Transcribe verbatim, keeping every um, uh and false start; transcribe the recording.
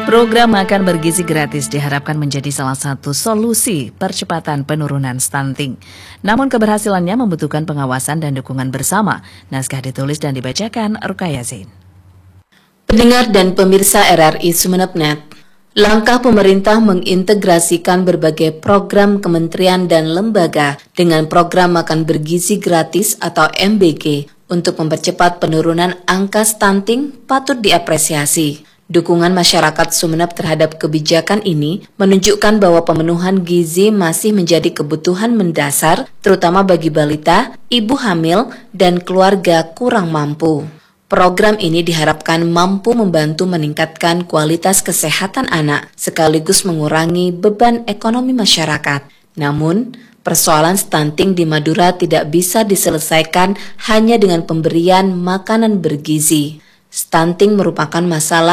Program makan bergizi gratis diharapkan menjadi salah satu solusi percepatan penurunan stunting. Namun keberhasilannya membutuhkan pengawasan dan dukungan bersama. Naskah ditulis dan dibacakan Rukaya Zain. Pendengar dan pemirsa R R I Sumeneb titik net, langkah pemerintah mengintegrasikan berbagai program kementerian dan lembaga dengan program makan bergizi gratis atau M B G untuk mempercepat penurunan angka stunting patut diapresiasi. Dukungan masyarakat Sumeneb terhadap kebijakan ini menunjukkan bahwa pemenuhan gizi masih menjadi kebutuhan mendasar, terutama bagi balita, ibu hamil, dan keluarga kurang mampu. Program ini diharapkan mampu membantu meningkatkan kualitas kesehatan anak, sekaligus mengurangi beban ekonomi masyarakat. Namun, persoalan stunting di Madura tidak bisa diselesaikan hanya dengan pemberian makanan bergizi. Stunting merupakan masalah